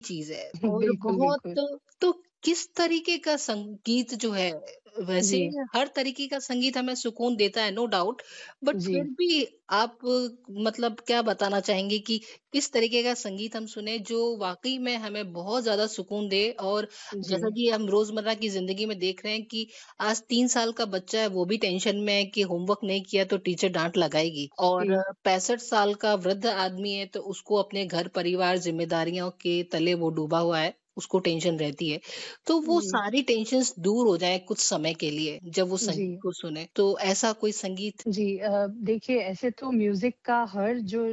चीज़ है और बिल्कुल, बहुत बिल्कुल। तो किस तरीके का संगीत जो है, वैसे जी, हर तरीके का संगीत हमें सुकून देता है, नो डाउट, बट फिर जी, भी आप मतलब क्या बताना चाहेंगे कि किस तरीके का संगीत हम सुने जो वाक़ई में हमें बहुत ज़्यादा सुकून दे? और जी, जैसा कि हम रोज़मर्रा की ज़िंदगी में देख रहे हैं कि आज 3 साल का बच्चा है, वो भी टेंशन में है कि होमवर्क नहीं किया तो टीचर डाँट लगाएगी, और जी, 65 साल का वृद्ध आदमी है तो उसको अपने घर परिवार ज़िम्मेदारियों के तले वो डूबा हुआ है, उसको टेंशन रहती है। तो वो जी, सारी टेंशन्स दूर हो जाएँ कुछ समय के लिए जब वो जी। संगीत को सुने, तो ऐसा कोई संगीत? जी देखिए ऐसे तो म्यूजिक का हर जो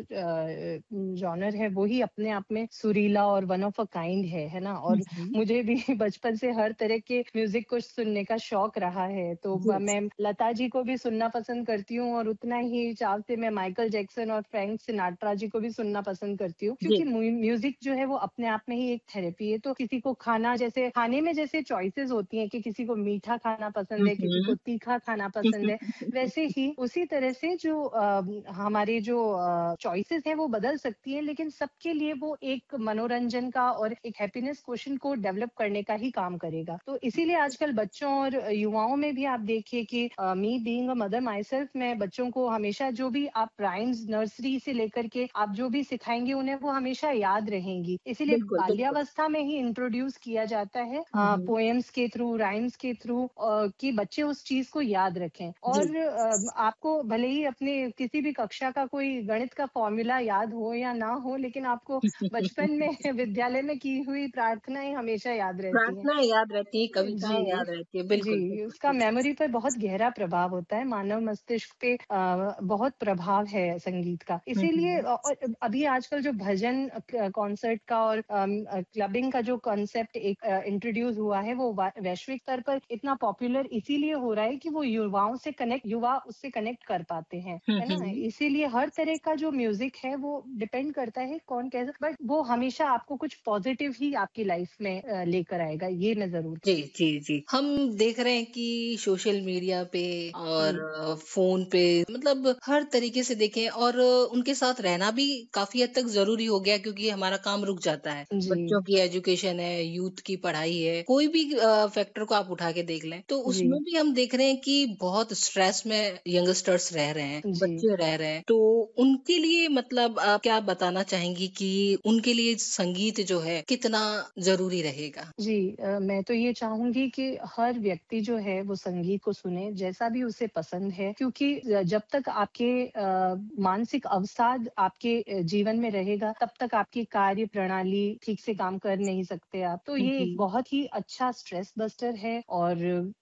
जॉनर है वो ही अपने आप में सुरीला और वन ऑफ अ काइंड है ना? हुँ, और हुँ। मुझे भी बचपन से हर तरह के म्यूजिक को सुनने का शौक रहा है। तो जी, मैं जी। लता जी को भी सुनना पसंद करती हूँ और उतना ही चाव से मैं माइकल जैक्सन और फ्रैंक सिनाट्रा जी को भी सुनना पसंद करती हूँ। क्योंकि जी। म्यूजिक जो है वो अपने आप में ही एक थेरेपी है। तो किसी को खाना जैसे खाने में जैसे चॉइसेस होती हैं कि किसी को मीठा खाना पसंद हुँ, है, किसी को हुँ। तीखा खाना पसंद है। वैसे ही उसी तरह से जो हमारे जो चॉइसेस हैं वो बदल सकती हैं, लेकिन सबके लिए वो एक मनोरंजन का और एक हैप्पीनेस क्वोशिएंट को डेवलप करने का ही काम करेगा। तो इसीलिए आजकल बच्चों और युवाओं में भी आप देखिए कि me being a mother my self, मैं बच्चों को हमेशा जो भी आप राइम्स नर्सरी से लेकर के आप जो भी सिखाएँगे उन्हें वो हमेशा याद रहेंगी। इसीलिए बिल्कुल, बिल्कुल। बाल्यावस्था में ही इंट्रोड्यूस किया जाता है हुँ, हुँ। पोएम्स के थ्रू, राइम्स के थ्रू कि बच्चे उस चीज़ को याद रखें। जी। और आपको भले ही अपने किसी भी कक्षा का कोई गणित का फ़ॉर्मूला याद हो या ना हो, लेकिन आपको बचपन में विद्यालय में की हुई प्रार्थनाएँ हमेशा याद रहती हैं। प्रार्थनाएँ याद रहती हैं, कविताएँ जी, याद रहती हैं। बिल्कुल, जी, बिल्कुल, उसका बिल्कुल। मेमोरी पर बहुत गहरा प्रभाव होता है, मानव मस्तिष्क पे बहुत प्रभाव है संगीत का। हुँ, इसीलिए हुँ। और अभी आजकल जो भजन कॉन्सर्ट का और क्लबिंग का जो कॉन्सेप्ट एक इंट्रोड्यूस हुआ है, वो वैश्विक स्तर पर इतना पॉपुलर इसीलिए हो रहा है कि वो युवा उससे कनेक्ट कर पाते हैं, हुँ, है ना? हुँ। इसीलिए हर तरह का जो म्यूज़िक है, वो डिपेंड करता है कौन कैसा, बट वो हमेशा आपको कुछ पॉज़िटिव ही आपकी लाइफ़ में लेकर आएगा, ये मैं ज़रूर जी, कहूँगी। जी, जी। हम देख रहे हैं कि सोशल मीडिया पे और जी, फ़ोन पे मतलब हर तरीके से देखें, और उनके साथ रहना भी काफ़ी हद तक ज़रूरी हो गया, क्योंकि हमारा काम रुक जाता है। जी, बच्चों की एजुकेशन है, यूथ की पढ़ाई है, कोई भी फैक्टर को आप उठा के देख लें, तो उसमें जी, भी हम देख रहे हैं कि बहुत स्ट्रेस में यंगस्टर्स रह रहे हैं, जी, बच्चे रह रहे हैं। तो उनके लिए मतलब आप क्या बताना चाहेंगी कि उनके लिए संगीत जो है कितना ज़रूरी रहेगा? जी मैं तो ये चाहूँगी कि हर व्यक्ति जो है वो संगीत को सुने, जैसा भी उसे पसंद है, क्योंकि जब तक आपके मानसिक अवसाद आपके जीवन में रहेगा, तब तक आपकी कार्य प्रणाली ठीक से काम कर नहीं सकते आप। तो ये एक जी। बहुत ही अच्छा स्ट्रेस बस्टर है और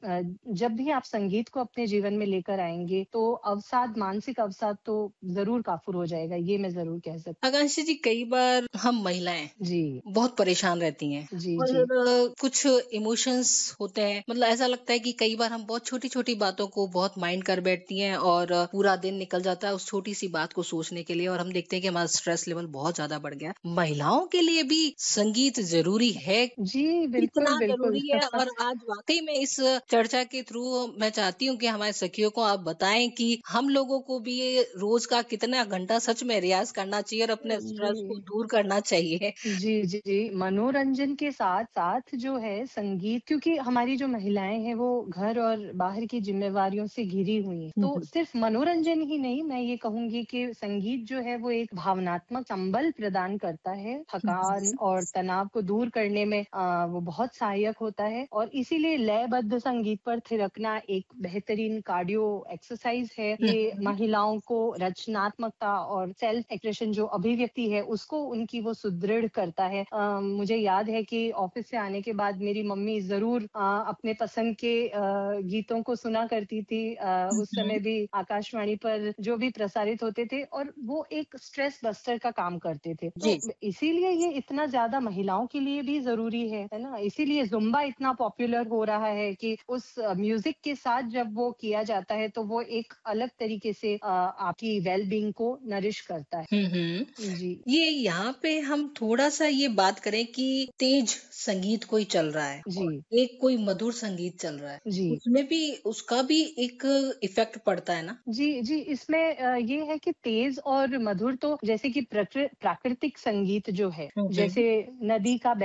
जब भी आप संगीत को अपने जीवन में लेकर आएँगे, तो मानसिक अवसाद तो ज़रूर काफ़ूर हो जाएगा, ये मैं ज़रूर कह सकती आकांक्षा जी, कई बार हम महिलाएँ जी, बहुत परेशान रहती हैं, जी, और जी, कुछ इमोशंस होते हैं, मतलब ऐसा लगता है कि कई बार हम बहुत छोटी-छोटी बातों को बहुत माइंड कर बैठती हैं, और पूरा दिन निकल जाता है उस छोटी-सी बात को सोचने के लिए, और हम देखते हैं कि हमारा स्ट्रेस लेवल बहुत ज़्यादा बढ़ गया है। महिलाओं के लिए भी संगीत ज़रूरी है, जी, बिल्कुल, कितना बिल्कुल। ज़रूरी है? और आज वाक़ई में इस चर्चा के थ्रू मैं चाहती हूँ कि हमारे सखियों को आप बताएँ कि हम लोगों को भी ये रोज़ का कितना घंटा सच में रियाज़ करना चाहिए और अपने स्ट्रेस को जी। दूर करना चाहिए। जी, जी, जी। मनोरंजन के साथ-साथ जो है संगीत, क्योंकि हमारी जो महिलाएँ हैं वो घर और बाहर की ज़िम्मेवारियों से घिरी हुई हैं। हुँ, तो हुँ। सिर्फ़ मनोरंजन ही नहीं, मैं ये कहूँगी कि संगीत जो है वो एक भावनात्मक संबल प्रदान करता है। हुँ, थकान हुँ। और तनाव को दूर करने में वो बहुत सहायक होता है और इसीलिए लयबद्ध संगीत पर थिरकना एक बेहतरीन कार्डियो एक्सरसाइज़ है। हुँ, ये हुँ। महिलाओं को रचनात्मकता और सेल्फ एक्सप्रेशन जो अभिव्यक्ति है उसको उनकी वो सुदृढ़ करता है। मुझे याद है कि ऑफ़िस से आने के बाद मेरी मम्मी ज़रूर अपने पसंद के गीतों को सुना करती थी। हुँ, उस समय हुँ। भी आकाशवाणी पर जो भी प्रसारित होते थे और वो एक स्ट्रेस बस्टर का काम करते थे। तो जी। इसीलिए ये इतना ज़्यादा महिलाओं के लिए लिए भी ज़रूरी है ना? इसीलिए ज़ुम्बा इतना पॉपुलर हो रहा है कि उस म्यूज़िक के साथ जब वो किया जाता है, तो वो एक अलग तरीके से आपकी वेल बीइंग को नरिश करता है। हुँ, हुँ। जी, ये यहाँ पे हम थोड़ा-सा ये बात करें कि तेज संगीत कोई चल रहा है जी, और एक कोई मधुर संगीत चल रहा है, जी। उसमें भी उसका भी एक इफ़ेक्ट पड़ता है ना? जी, जी, इसमें ये है कि तेज़ और मधुर तो जैसे कि प्राकृतिक संगीत जो है, हुँ, हुँ। जैसे नदी का